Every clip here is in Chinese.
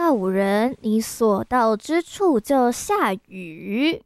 话无人，你所到之处就下雨。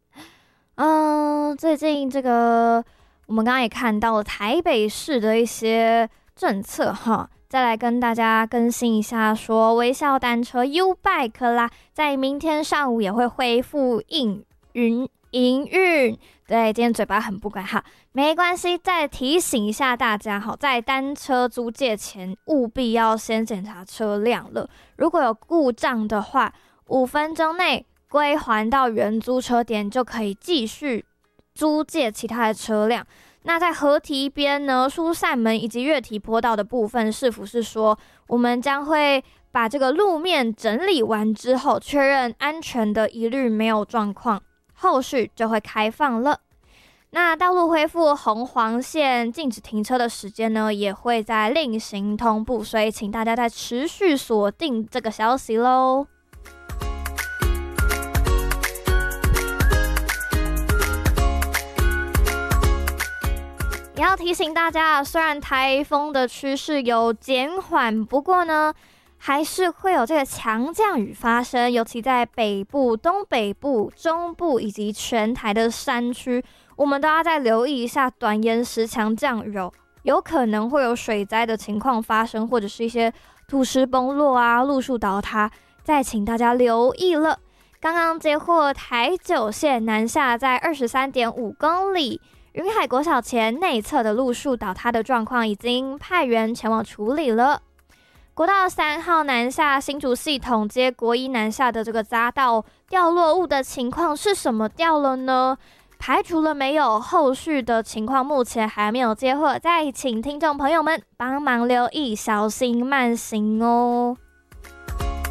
最近这个我们刚刚也看到了台北市的一些政策哈，再来跟大家更新一下说，微笑单车 U-Bike 啦，在明天上午也会恢复营运。对，今天嘴巴很不乖哈，没关系，再提醒一下大家哈，在单车租借前务必要先检查车辆了，如果有故障的话，5分钟内归还到原租车点就可以继续租借其他的车辆。那在河堤边呢，疏散门以及月堤坡道的部分，是否是说我们将会把这个路面整理完之后，确认安全的一律没有状况，后续就会开放了。那道路恢复红黄线禁止停车的时间呢，也会在另行通布，所以请大家再持续锁定这个消息咯。也要提醒大家，虽然台风的趋势有减缓，不过呢还是会有这个强降雨发生，尤其在北部、东北部、中部以及全台的山区，我们都要再留意一下短延时强降雨有可能会有水灾的情况发生，或者是一些土石崩落啊、路树倒塌，再请大家留意了。刚刚接获台九线南下在23.5公里云海国小前内侧的路树倒塌的状况，已经派员前往处理了。国道3号南下新竹系统接国一南下的这个匝道掉落物的情况是什么掉了呢？排除了没有，后续的情况目前还没有接获，再请听众朋友们帮忙留意，小心慢行哦。